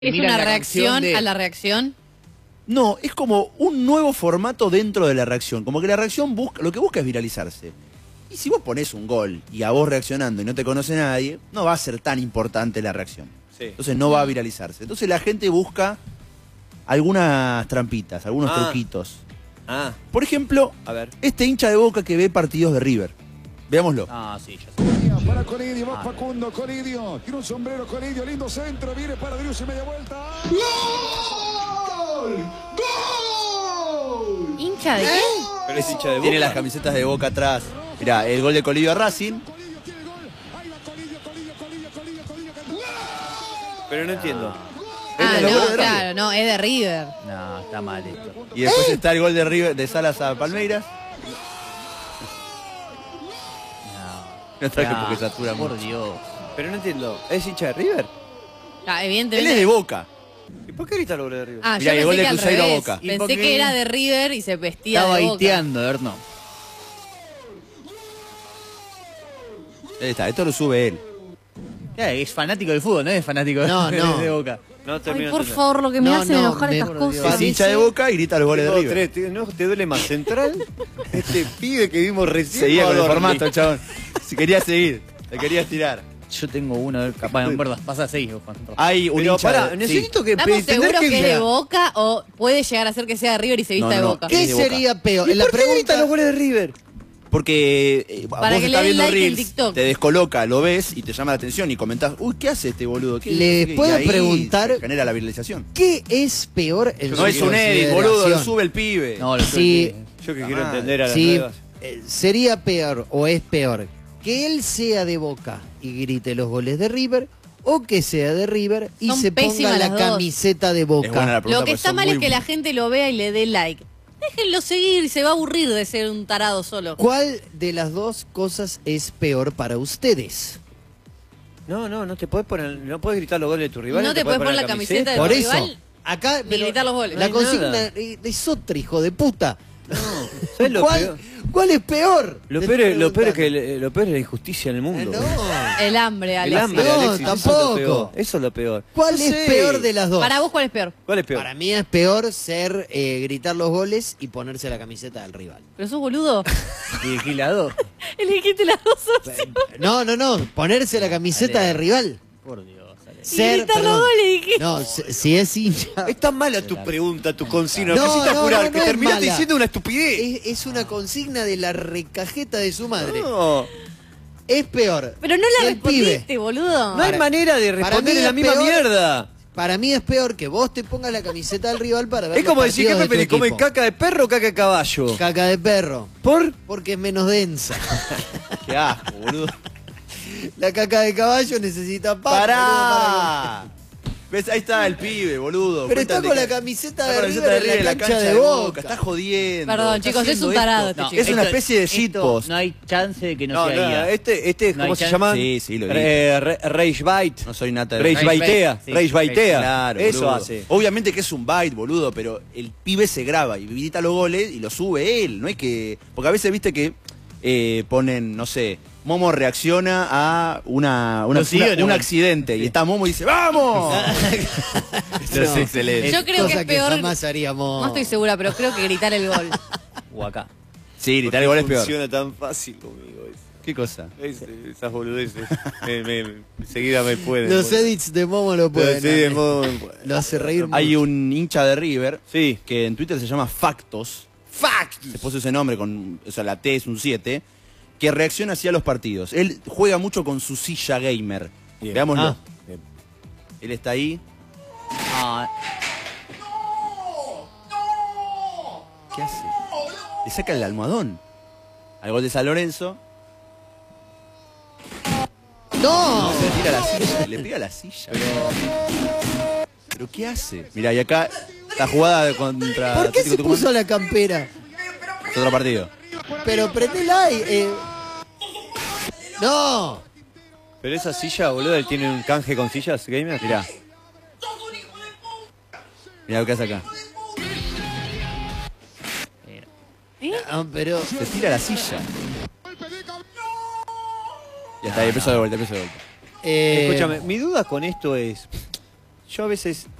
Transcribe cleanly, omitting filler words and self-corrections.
¿Es una reacción a la reacción? No, es como un nuevo formato dentro de la reacción. Como que la reacción lo que busca es viralizarse. Y si vos ponés un gol y a vos reaccionando y no te conoce nadie, no va a ser tan importante la reacción. Sí. Entonces no va a viralizarse. Entonces la gente busca algunas trampitas, algunos truquitos. Por ejemplo, a ver, este hincha de Boca que ve partidos de River. Veámoslo. Sí, ya sé. Para Colidio, va Facundo, Colidio. Tiene un sombrero Colidio, lindo centro, viene para Driussi, media vuelta. ¡Gol! ¡Gol! ¿Hincha de qué? Pero es hincha de Boca. Tiene las camisetas de Boca atrás. Mirá, el gol de Colidio a Racing. Colidio tiene el gol. Ahí va Colidio. Pero no entiendo. No, claro, no, es de River. No, está mal esto. Y después está el gol de River, de Salas a Palmeiras. No traje porque satura mucho. Por Dios. Pero no entiendo. ¿Es hincha de River? Evidentemente. Él es de Boca. ¿Y por qué grita el gol de River? Mirá, yo el gol de pensé que al Cruzeiro a revés. Boca. Pensé que era de River y se vestía Estaba de Boca. hateando, a ver, no. Ahí está, esto lo sube él. Es fanático del fútbol, no es fanático No. de Boca. No Ay, termino por de entender. favor, lo que me hacen enojar estas cosas. Es hincha de Boca y grita los goles de River. ¿No te duele más central? Este pibe que vimos recién. Seguía con el Dormi. formato, chabón. Si quería seguir, le quería tirar. Yo tengo uno, a ver, capaz, en verdad, pasa 6. Hay un Pero hincha pará, de- necesito que ¿Estamos entender seguros que es de sea. Boca o puede llegar a ser que sea de River y se vista No, de no, Boca? ¿qué? ¿Qué Es de Boca. sería peor? ¿Y La por qué grita pregunta los goles de River? Porque Para vos que le estás den viendo like en Reels, TikTok. te descoloca, lo ves y te llama la atención y comentás, uy, ¿qué hace este boludo? ¿Qué, ¿Les qué? puedo Y ahí preguntar- se genera la viralización. ¿Qué es peor en No es su un edit, consideración? boludo, lo sube el pibe. No, lo Sí, sube. yo que quiero Ah, entender a las Sí, nuevas. sería peor o es peor que él sea de Boca y grite los goles de River o que sea de River y Son se ponga pésimas la las dos. camiseta de Es buena Boca. la pregunta Lo que porque está son mal muy- es que la gente lo vea y le dé like. Déjenlo seguir, se va a aburrir de ser un tarado solo. ¿Cuál de las dos cosas es peor para ustedes? No te puedes poner, no puedes gritar los goles de tu rival. No te puedes poner la camiseta de Por tu eso, rival acá ni gritar los goles. la No hay consigna nada. es otra, hijo de puta. ¿Sabes lo peor? ¿Cuál es peor? Lo Te peor, estoy lo peor es preguntando. que lo peor es la injusticia en el mundo. No. El hambre, El Alexis. hambre, No, Alexis, eso es lo tampoco. peor. Eso es lo peor. ¿Cuál No es sé. peor de las dos? Para vos, ¿cuál es peor? ¿Cuál es peor? Para mí es peor ser gritar los goles y ponerse la camiseta del rival. ¿Pero sos boludo? Y vigilador. Elegiste las dos opciones. No. Ponerse la camiseta del rival. Por Dios. Y gritar los goles, dije. No, si es hincha. Es tan mala tu pregunta, tu consigna. No, Necesitas no, jurar no, que no es terminaste mala. diciendo una estupidez. Es una consigna de la recajeta de su madre. No. Es peor. Pero no la el pibe. respondiste, boludo. No hay manera de para responder mí en la es misma peor- mierda. Para mí es peor que vos te pongas la camiseta del rival para ver Es como los decir, ¿qué partidos de tu preferís? ¿Comer equipo. caca de perro o caca de caballo? Caca de perro. ¿Por? Porque es menos densa. Qué asco, boludo. La caca de caballo necesita pan. boludo, ¡Pará! ¿Ves? Ahí está el pibe, boludo. Pero está Cuéntate con la que- camiseta está de con la River camiseta de River en la cancha de Boca. Está jodiendo. Perdón, está chicos, es haciendo un tarado esto. este chico. Es una especie de shitpost. No hay chance de que No, este No ¿cómo hay se chance. llama? Sí, lo vi. Rage Bite. No soy nata de Rage Baitea. sí. Rage Baitea. Claro, Eso boludo. hace. Obviamente que es un byte, boludo, pero el pibe se graba y grita los goles y lo sube él. No es que. Porque a veces viste que ponen, no sé, Momo reacciona a un accidente y está Momo y dice ¡vamos! Eso es excelente. Yo creo que es peor. jamás haríamos. No estoy segura, pero creo que gritar el gol. O acá. Sí, gritar el gol es peor. Funciona tan fácil conmigo. ¿Qué cosa? Esas boludeces. Enseguida me pueden. Los edits de Momo lo pueden. Sí, de modo. Lo hace reír Hay mucho. un hincha de River Sí. que en Twitter se llama Factos. Se puso ese nombre, o sea, la T es un 7, que reacciona así a los partidos. Él juega mucho con su silla gamer. Bien. Veámoslo. Bien. Él está ahí. ¿Qué hace? Le saca el almohadón. Al gol de San Lorenzo. ¡No! Le tira la silla. Le pega la silla. ¿Pero qué hace? Mira, y acá la jugada contra ¿Por qué Atlético se Tucumán. puso la campera? Es otro partido. Pero prendela ahí. ¡No! Pero esa silla, boludo, él tiene un canje con sillas gamer. Mirá. Mirá lo que hace acá. No, pero. Se tira la silla. Ya está, ahí empezó de vuelta, Escúchame, mi duda con esto es. Yo a veces